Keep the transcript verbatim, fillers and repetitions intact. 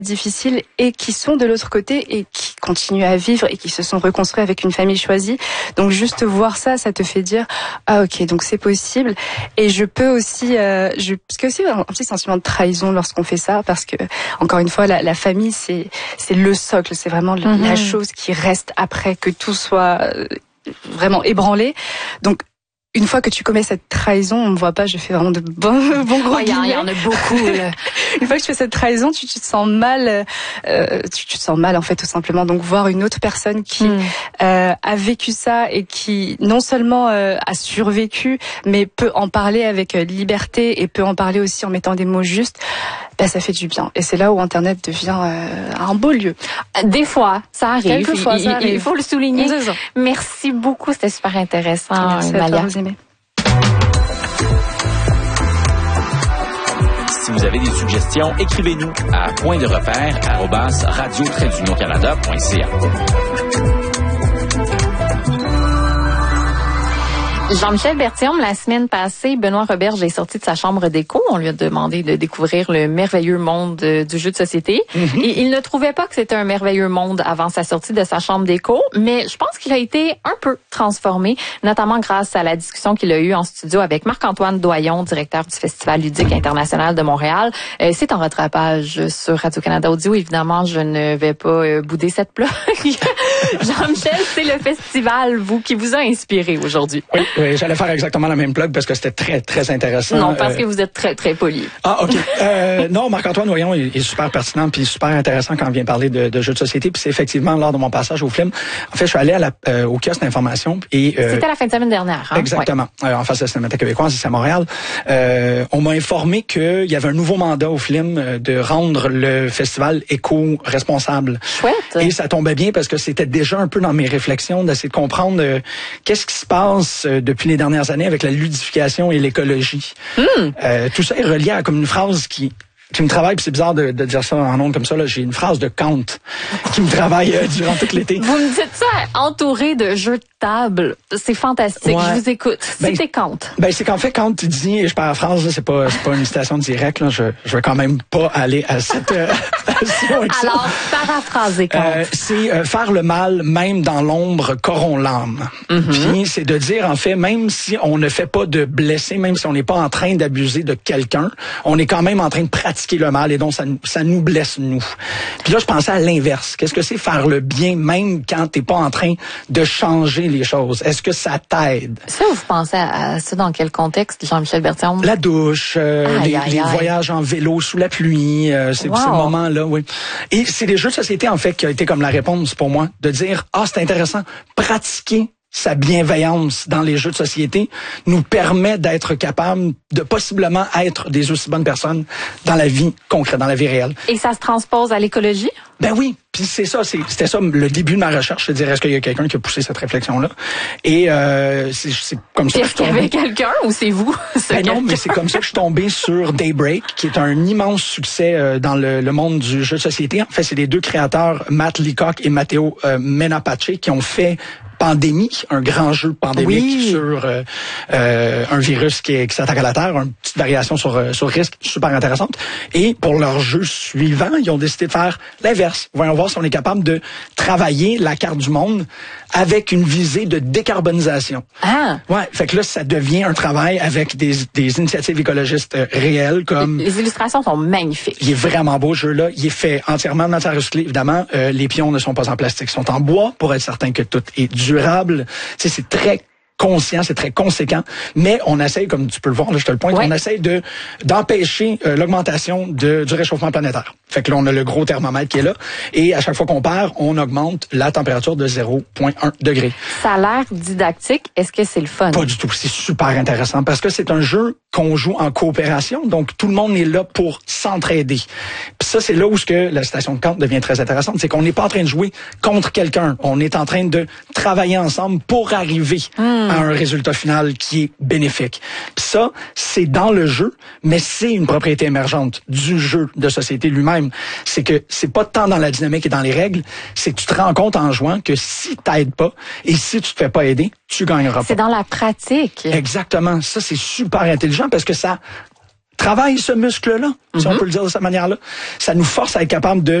difficiles et qui sont de l'autre côté et qui continuent à vivre et qui se sont reconstruits avec une famille choisie. Donc juste voir ça, ça te fait dire ah ok, donc c'est possible. Et je peux aussi, euh, je, parce que aussi un petit sentiment de trahison lorsqu'on fait ça, parce que encore une fois la, la famille c'est c'est le socle, c'est vraiment mm-hmm. la chose qui reste après que tout soit euh, vraiment ébranlé. Donc une fois que tu commets cette trahison, on me voit pas, je fais vraiment de bons, bons gros guillemets. Il y en a beaucoup. Là. Une fois que tu fais cette trahison, tu, tu te sens mal, euh, tu, tu te sens mal en fait tout simplement. Donc voir une autre personne qui mm. euh, a vécu ça et qui non seulement euh, a survécu, mais peut en parler avec liberté et peut en parler aussi en mettant des mots justes, ben ça fait du bien. Et c'est là où Internet devient euh, un beau lieu. Des fois, ça arrive. Quelquefois, il, ça arrive. Il faut le souligner. Merci beaucoup, c'était super intéressant, Malia. Si vous avez des suggestions, écrivez-nous à point de repère arobase radio tiret d'union canada point c a. Jean-Michel Berthiaume, la semaine passée, Benoît Roberge est sorti de sa chambre d'écho. On lui a demandé de découvrir le merveilleux monde du jeu de société. Mm-hmm. Et il ne trouvait pas que c'était un merveilleux monde avant sa sortie de sa chambre d'écho, mais je pense qu'il a été un peu transformé, notamment grâce à la discussion qu'il a eue en studio avec Marc-Antoine Doyon, directeur du Festival ludique international de Montréal. Euh, c'est en rattrapage sur Radio-Canada Audio. Évidemment, je ne vais pas euh, bouder cette plug. Jean-Michel, c'est le festival, vous, qui vous a inspiré aujourd'hui. Oui. Oui, j'allais faire exactement la même plug parce que c'était très, très intéressant. Non, parce euh... que vous êtes très, très poli. Ah, OK. Euh, non, Marc-Antoine Doyon est, est super pertinent puis super intéressant quand on vient parler de, de jeux de société. Puis c'est effectivement lors de mon passage au film. En fait, je suis allé à la, euh, au kiosque d'information. Et, euh, C'était la fin de semaine dernière. Hein? Exactement. Ouais. Euh, en face de la Cinémathèque québécoise, ici à Montréal. Euh, on m'a informé qu'il y avait un nouveau mandat au film de rendre le festival éco-responsable. Chouette. Et ça tombait bien parce que c'était déjà un peu dans mes réflexions d'essayer de comprendre euh, qu'est-ce qui se passe euh, depuis les dernières années avec la ludification et l'écologie. Mm. Euh, tout ça est relié à comme une phrase qui qui me travaille, puis c'est bizarre de, de dire ça en ondes comme ça, là, j'ai une phrase de Kant qui me travaille euh, durant tout l'été. Vous me dites ça entouré de jeux de table. C'est fantastique. Ouais. Je vous écoute. C'était ben, Kant. Ben, c'est qu'en fait, Kant dit, et je paraphrase, là, c'est pas, c'est pas une citation directe, là, je, je vais quand même pas aller à cette, euh, alors, paraphrasez Kant. Euh, c'est euh, faire le mal, même dans l'ombre, corrompt l'âme. Mm-hmm. Puis, c'est de dire, en fait, même si on ne fait pas de blessés, même si on n'est pas en train d'abuser de quelqu'un, on est quand même en train de pratiquer le mal et donc ça, ça nous blesse, nous. Puis là, je pensais à l'inverse. Qu'est-ce que c'est faire le bien même quand t'es pas en train de changer les choses? Est-ce que ça t'aide? Ça, vous pensez à ça dans quel contexte, Jean-Michel Berthiaume? La douche, euh, aïe, les, aïe, les aïe. voyages en vélo sous la pluie, euh, c'est wow. ce moment-là, oui. Et c'est des jeux de société, en fait, qui a été comme la réponse pour moi, de dire, ah, c'est intéressant, pratiquer sa bienveillance dans les jeux de société nous permet d'être capable de possiblement être des aussi bonnes personnes dans la vie concrète, dans la vie réelle. Et ça se transpose à l'écologie? Ben oui, puis c'est ça, c'est, c'était ça le début de ma recherche, c'est de dire est-ce qu'il y a quelqu'un qui a poussé cette réflexion-là? Et euh, c'est, c'est comme ça que je suis tombé. Est-ce qu'il y avait quelqu'un ou c'est vous? Ben non, mais c'est comme ça que je suis tombé sur Daybreak, qui est un immense succès euh, dans le, le monde du jeu de société. En fait, c'est les deux créateurs, Matt Leacock et Matteo euh, Menapace, qui ont fait Pandémie, un grand jeu pandémique oui. sur euh, euh, un virus qui, qui s'attaque à la Terre, une petite variation sur euh, sur risque super intéressante. Et pour leur jeu suivant, ils ont décidé de faire l'inverse. Voyons voir si on est capable de travailler la carte du monde avec une visée de décarbonisation. Ah. Ouais, fait que là ça devient un travail avec des des initiatives écologistes euh, réelles comme les, les illustrations sont magnifiques. Il est vraiment beau ce jeu là, il est fait entièrement de matière recyclée évidemment, euh, les pions ne sont pas en plastique, ils sont en bois pour être certain que tout est durable. Tu sais, c'est très conscient, c'est très conséquent, mais on essaye, comme tu peux le voir, là, je te le pointe, ouais. on essaye de d'empêcher euh, l'augmentation de, du réchauffement planétaire. Fait que là, on a le gros thermomètre qui est là, et à chaque fois qu'on perd, on augmente la température de zéro virgule un degré. Ça a l'air didactique. Est-ce que c'est le fun? Pas du tout. C'est super intéressant parce que c'est un jeu qu'on joue en coopération, donc tout le monde est là pour s'entraider. Puis ça, c'est là où ce que la citation de Kant devient très intéressante, c'est qu'on n'est pas en train de jouer contre quelqu'un, on est en train de travailler ensemble pour arriver mmh. à un résultat final qui est bénéfique. Puis ça, c'est dans le jeu, mais c'est une propriété émergente du jeu de société lui-même. C'est que c'est pas tant dans la dynamique et dans les règles, c'est que tu te rends compte en jouant que si t'aides pas et si tu te fais pas aider, tu gagneras pas. C'est dans la pratique. Exactement. Ça, c'est super intelligent parce que ça travaille ce muscle-là, si mm-hmm. on peut le dire de cette manière-là. Ça nous force à être capable de